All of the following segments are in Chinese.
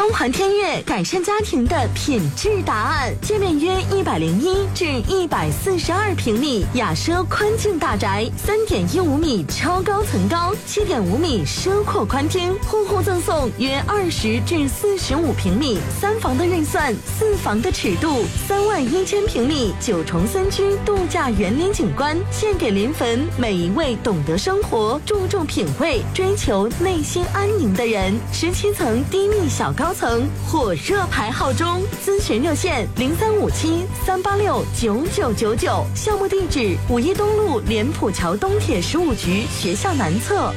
中环天悦改善家庭的品质答案。界面约101至142平米，雅奢宽境大宅，3.15米超高层高，7.5米奢阔宽厅，户赠送约20至45平米，3房的预算，4房的尺度，31000平米9重3居度假园林景观，献给临汾每一位懂得生活、注重品味、追求内心安宁的人。17层低密小高层，火热排号中，咨询热线0357-386-9999，项目地址5一东路莲浦桥东铁15局学校南侧。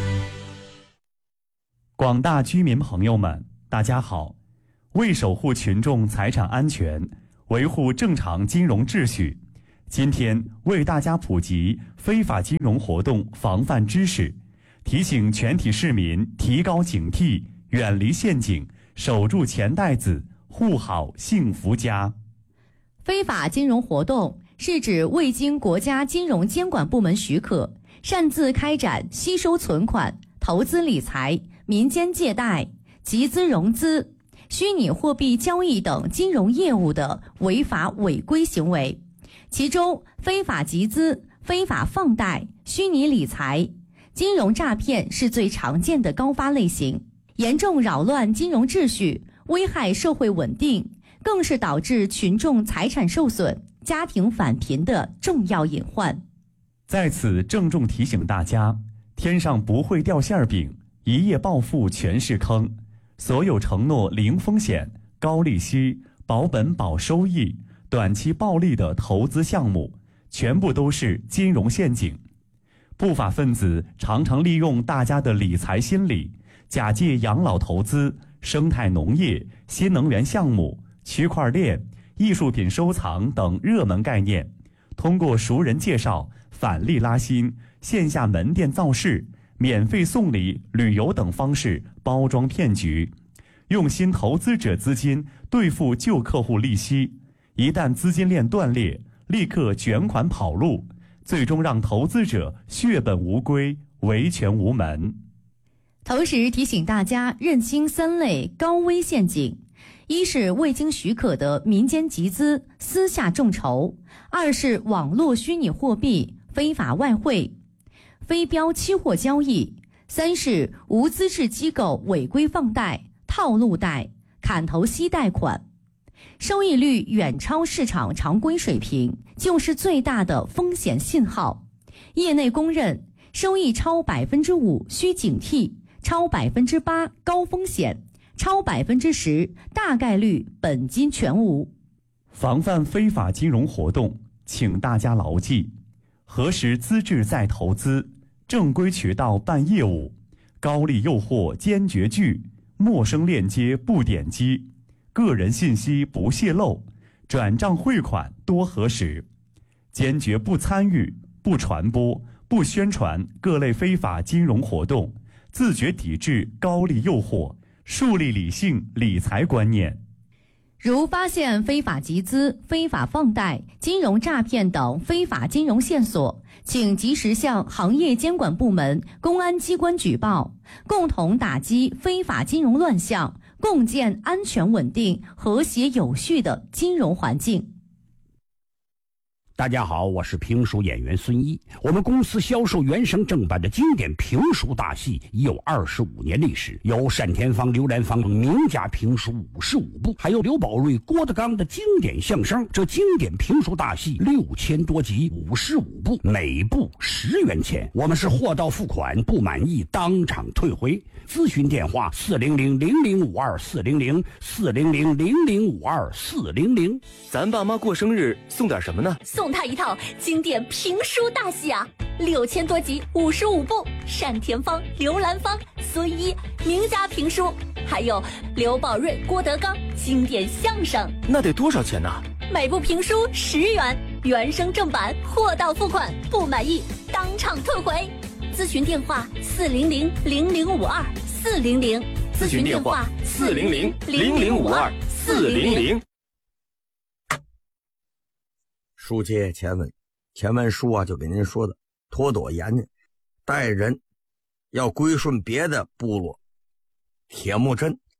广大居民朋友们，大家好。为守护群众财产安全，维护正常金融秩序，今天为大家普及非法金融活动防范知识，提醒全体市民提高警惕，远离陷阱，守住钱袋子，护好幸福家。 非法金融活动是指未经国家金融监管部门许可，擅自开展吸收存款、投资理财、民间借贷、集资融资、虚拟货币交易等金融业务的违法违规行为。其中，非法集资、非法放贷、虚拟理财、金融诈骗是最常见的高发类型，严重扰乱金融秩序，危害社会稳定，更是导致群众财产受损、家庭返贫的重要隐患。 在此郑重提醒大家，天上不会掉馅饼，一夜暴富全是坑。所有承诺零风险、高利息、保本保收益、短期暴利的投资项目，全部都是金融陷阱。不法分子常常利用大家的理财心理，假借养老投资、生态农业、新能源项目、区块链、艺术品收藏等热门概念，通过熟人介绍、返利拉新、线下门店造势、免费送礼、旅游等方式包装骗局，用新投资者资金兑付旧客户利息，一旦资金链断裂，立刻卷款跑路，最终让投资者血本无归，维权无门。 同时提醒大家认清3类高危陷阱：一是未经许可的民间集资、私下众筹；二是网络虚拟货币、非法外汇、非标期货交易；三是无资质机构违规放贷、套路贷、砍头息贷款。收益率远超市场常规水平，就是最大的风险信号。业内公认，收益超5%需警惕，超8%高风险，超10%大概率本金全无。 防范非法金融活动，请大家牢记：核实资质再投资，正规渠道办业务，高利诱惑坚决拒，陌生链接不点击，个人信息不泄露，转账汇款多核实，坚决不参与、不传播、不宣传各类非法金融活动，自觉抵制高利诱惑，树立理性理财观念。 如发现非法集资、非法放贷、金融诈骗等非法金融线索，请及时向行业监管部门、公安机关举报，共同打击非法金融乱象，共建安全稳定、和谐有序的金融环境。 大家好，我是评书演员孙一。我们公司销售原声正版的经典评书大戏已有25年历史，有单田芳、刘兰芳名家评书55部，还有刘宝瑞、郭德纲的经典相声。这经典评书大戏6000多集，55部，每部10元钱。我们是货到付款，不满意当场退回。咨询电话400-0052-400，400-0052-400。 咱爸妈过生日送点什么呢？ 送他一套经典评书大戏啊，6000多集，55部，单田芳、刘兰芳、孙一名家评书，还有刘宝瑞、郭德纲经典相声。 那得多少钱呢？ 每部评书10元，原声正版，货到付款，不满意当场退回。咨询电话400-0052-400， 咨询电话400-0052-400。 书接前文，前文书啊就给您说的妥妥严呢，带人要归顺别的部落。铁木真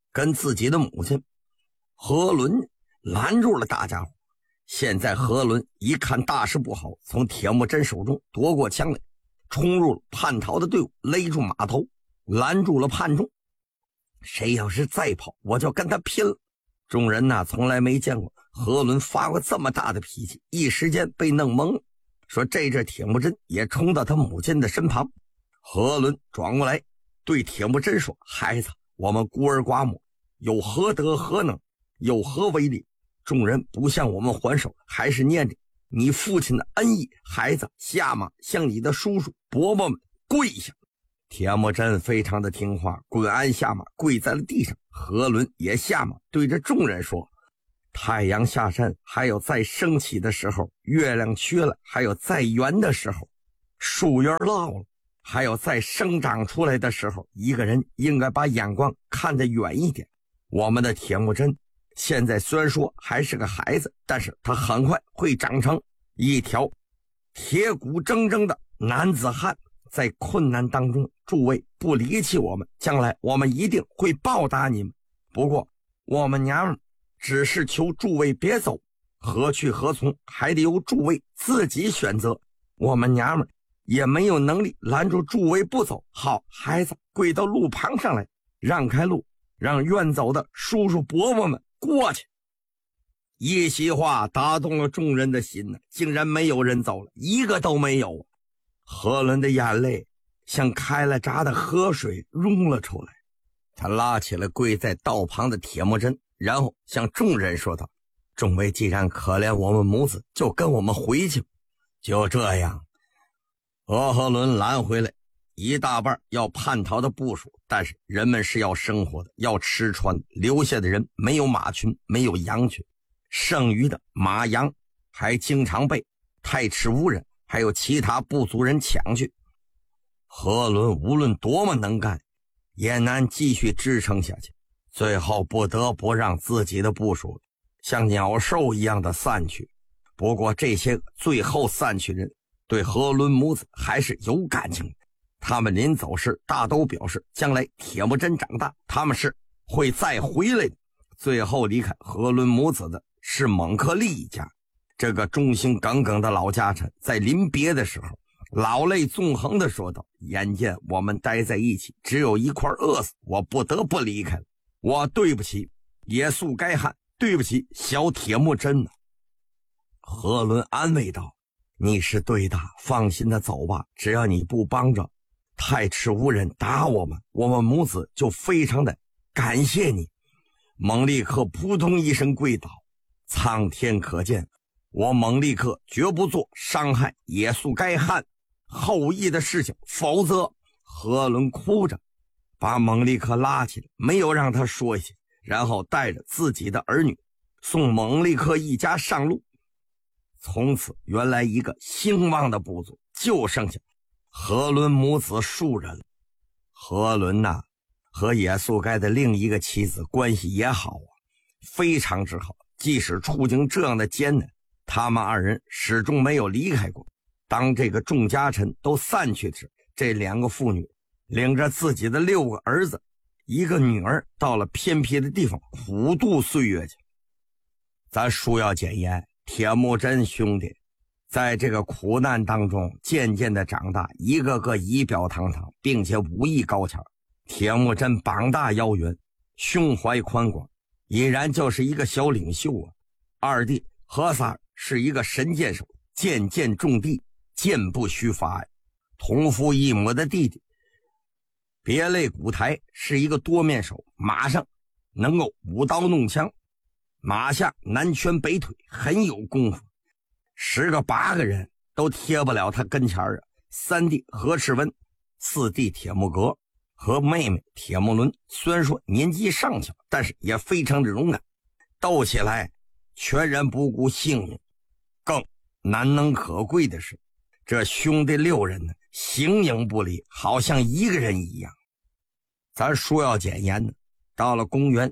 跟自己的母亲。何伦拦住了大家伙。现在何伦一看大事不好，从铁木真手中夺过枪来，冲入了叛逃的队伍，勒住马头，拦住了叛众。谁要是再跑，我就跟他拼了。众人从来没见过何伦发过这么大的脾气，一时间被弄懵了，说这阵铁木真也冲到他母亲的身旁。何伦转过来对铁木真说：孩子，我们孤儿寡母，有何德何能，有何威力？众人不向我们还手，还是念着你父亲的恩义，孩子下马向你的叔叔伯伯们跪下。铁木真非常的听话，滚鞍下马，跪在了地上。何伦也下马，对着众人说：太阳下山还有再升起的时候，月亮缺了还有再圆的时候，树叶落了还有再生长出来的时候。一个人应该把眼光看得远一点。我们的铁木真现在虽然说还是个孩子，但是他很快会长成一条铁骨铮铮的男子汉。在困难当中，诸位不离弃我们，将来我们一定会报答你们。不过我们娘们只是求诸位别走，何去何从还得由诸位自己选择。我们娘们也没有能力拦住诸位不走。好，孩子，跪到路旁上来，让开路，让愿走的叔叔伯伯们过去。一席话打动了众人的心呢，竟然没有人走了，一个都没有。何伦的眼泪像开了闸的河水涌了出来，他拉起了跪在道旁的铁木真，然后向众人说道：众位既然可怜我们母子，就跟我们回去。就这样，何伦拦回来一大半要叛逃的部署，但是人们是要生活的，要吃穿，留下的人没有马群，没有羊群，剩余的马羊还经常被太赤乌人还有其他部族人抢去。何伦无论多么能干，也难继续支撑下去，最后不得不让自己的部属像鸟兽一样的散去。不过这些最后散去人对何伦母子还是有感情的，他们临走时大都表示，将来铁木真长大，他们是会再回来的。最后离开何伦母子的是蒙克利一家。这个忠心耿耿的老家臣在临别的时候老泪纵横地说道：眼见我们待在一起只有一块饿死，我不得不离开了，我对不起野宿该汉，对不起小铁木真呢。何伦安慰道：你是对的，放心的走吧，只要你不帮着太赤乌人打我们，我们母子就非常的感谢你。蒙利克扑通一声跪倒：苍天可见，我蒙利克绝不做伤害野宿该汉后裔的事情，否则。何伦哭着把蒙利克拉起来，没有让他说一些，然后带着自己的儿女送蒙利克一家上路。从此原来一个兴旺的部族就剩下何伦母子数人了。何伦和野宿该的另一个妻子关系也好非常之好，即使处境这样的艰难，他们二人始终没有离开过。当这个众家臣都散去时，这两个妇女领着自己的6个儿子1个女儿到了偏僻的地方苦度岁月去。咱书要简言，铁木真兄弟在这个苦难当中渐渐的长大，一个个仪表堂堂，并且武艺高强。铁木真膀大腰圆，胸怀宽广，已然就是一个小领袖啊。二弟何萨尔是一个神箭手，箭箭中地，箭不虚发呀。同父异母的弟弟别类古台是一个多面手，马上能够舞刀弄枪，马下南拳北腿，很有功夫，10个8个人都贴不了他跟前啊。三弟何赤温，四弟铁木格和妹妹铁木伦，虽然说年纪尚小，但是也非常的勇敢，斗起来全然不顾性命。更难能可贵的是，这兄弟6人呢，形影不离，好像一个人一样。咱说要简言呢，到了公元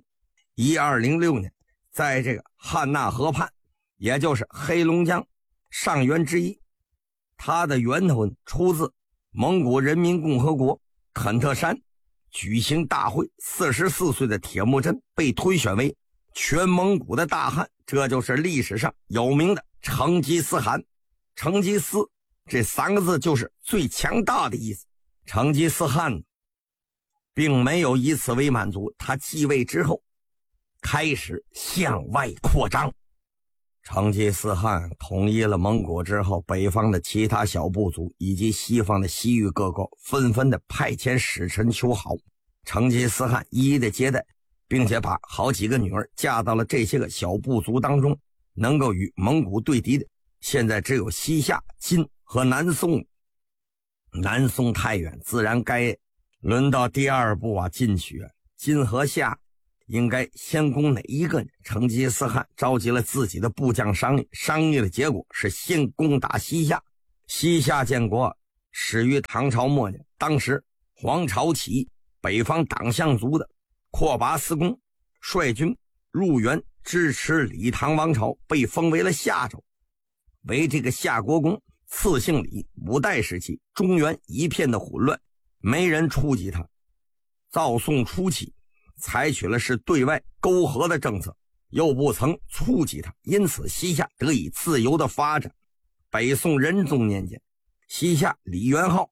1206年，在这个汉纳河畔，也就是黑龙江上源之一，它的源头出自蒙古人民共和国肯特山举行大会，44岁的铁木真被推选为全蒙古的大汗，这就是历史上有名的成吉思汗。成吉思这3个字就是最强大的意思。成吉思汗并没有以此为满足，他继位之后开始向外扩张。成吉思汗统一了蒙古之后，北方的其他小部族以及西方的西域各国纷纷的派遣使臣求好，成吉思汗一一的接待，并且把好几个女儿嫁到了这些个小部族当中，能够与蒙古对敌的现在只有西夏、金和南宋。南宋太远，自然该轮到第2步啊，进取。金和夏应该先攻哪一个呢？成吉思汗召集了自己的部将商议的结果是先攻打西夏。西夏建国始于唐朝末年，当时黄巢起北方党项族的阔拔思公率军入援支持李唐王朝，被封为了夏州，为这个夏国公，赐姓李。五代时期中原一片的混乱，没人触及他。赵宋初期采取了是对外沟合的政策，又不曾触及他，因此西夏得以自由的发展。北宋仁宗年间，西夏李元昊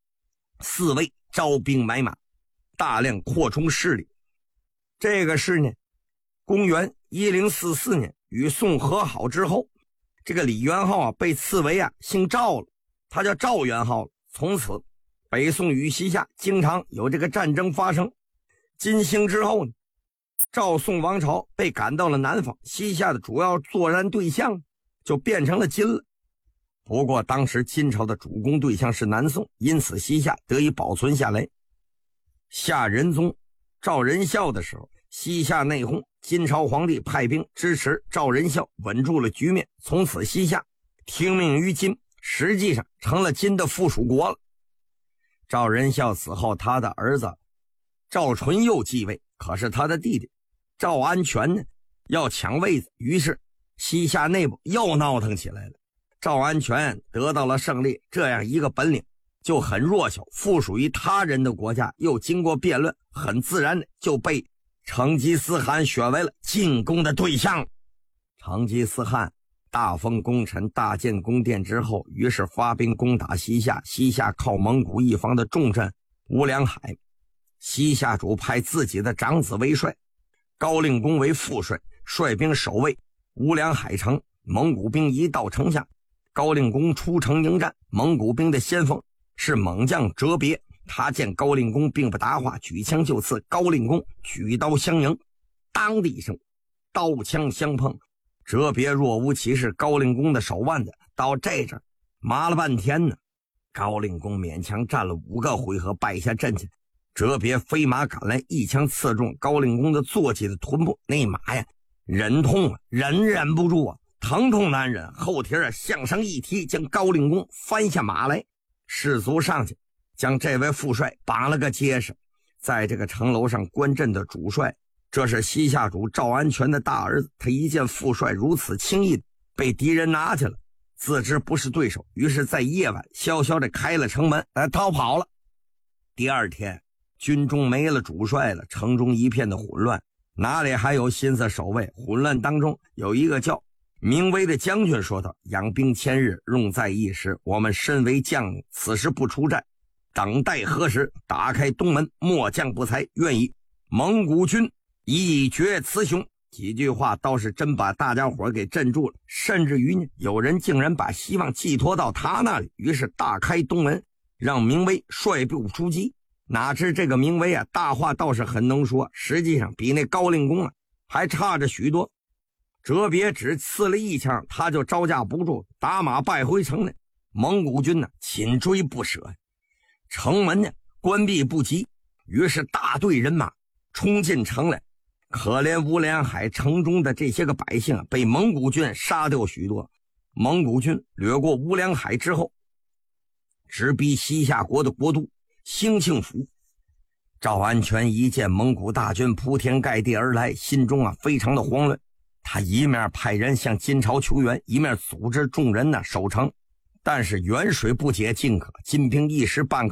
4位招兵买马，大量扩充势力。这个是呢，公元1044年与宋和好之后，这个李元昊被赐为姓赵了，他叫赵元昊了。从此北宋与西夏经常有这个战争发生。金星之后呢，赵宋王朝被赶到了南方，西夏的主要作战对象就变成了金了。不过当时金朝的主攻对象是南宋，因此西夏得以保存下来。夏仁宗赵仁孝的时候，西夏内讧，金朝皇帝派兵支持赵仁孝，稳住了局面。从此西夏听命于金，实际上成了金的附属国了。赵仁孝死后，他的儿子赵纯佑继位，可是他的弟弟赵安全呢要抢位子，于是西夏内部又闹腾起来了。赵安全得到了胜利，这样一个本领就很弱小，附属于他人的国家又经过辩论，很自然的就被成吉思汗选为了进攻的对象。成吉思汗大封功臣，大建宫殿之后，于是发兵攻打西夏。西夏靠蒙古一方的重镇乌梁海，西夏主派自己的长子为帅，高令公为副帅，率兵守卫乌梁海城。蒙古兵一到城下，高令公出城迎战。蒙古兵的先锋是猛将哲别，他见高令公并不答话，举枪就刺。高令公举刀相迎，当的一声，刀枪相碰，哲别若无其事，高令公的手腕子到这阵麻了半天呢。高令公勉强战了5个回合，败下阵去。哲别飞马赶来，一枪刺中高令公的坐骑的臀部，那马呀忍痛忍不住疼痛难忍，后蹄向上一踢，将高令公翻下马来。士卒上去将这位副帅绑了个结实。在这个城楼上观阵的主帅，这是西夏主赵安全的大儿子，他一见副帅如此轻易被敌人拿去了，自知不是对手，于是在夜晚悄悄地开了城门来逃跑了。第2天军中没了主帅了，城中一片的混乱，哪里还有心思守卫？混乱当中有一个叫明威的将军说道：养兵千日，用在一时，我们身为将领，此时不出战，等待何时？打开东门，末将不才，愿以蒙古军一决雌雄。几句话倒是真把大家伙给镇住了，甚至于呢，有人竟然把希望寄托到他那里，于是大开东门，让明威率部出击。哪知这个明威大话倒是很能说，实际上比那高令公还差着许多。哲别只刺了一枪，他就招架不住，打马败回城内。蒙古军紧追不舍，城门关闭不及，于是大队人马冲进城来。可怜乌梁海城中的这些个百姓被蒙古军杀掉许多。蒙古军掠过乌梁海之后，直逼西夏国的国都兴庆府。赵安全一见蒙古大军铺天盖地而来，心中非常的慌乱。他一面派人向金朝求援，一面组织众人守城。但是远水不解近渴，金兵一时半刻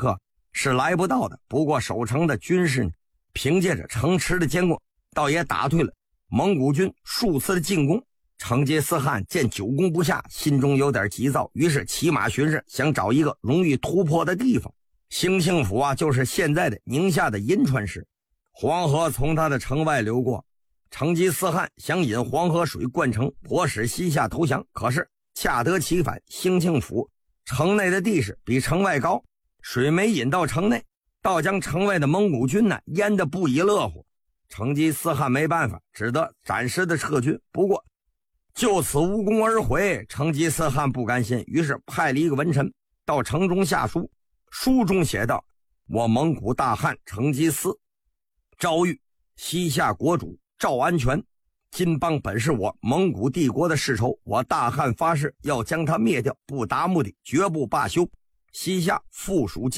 是来不到的。不过守城的军士呢，凭借着城池的坚固，倒也打退了蒙古军数次的进攻。成吉思汗见久攻不下，心中有点急躁，于是骑马巡视，想找一个容易突破的地方。兴庆府啊，就是现在的宁夏的银川市。黄河从他的城外流过，成吉思汗想引黄河水灌城，迫使西夏投降。可是恰得其反，兴庆府城内的地势比城外高，水没引到城内，倒将城外的蒙古军呢淹得不亦乐乎。成吉思汗没办法，只得暂时的撤军。不过就此无功而回，成吉思汗不甘心，于是派了一个文臣到城中下书。书中写道：我蒙古大汗成吉思诏谕西夏国主赵安全，金邦本是我蒙古帝国的世仇，我大汗发誓要将他灭掉，不达目的绝不罢休。西夏附属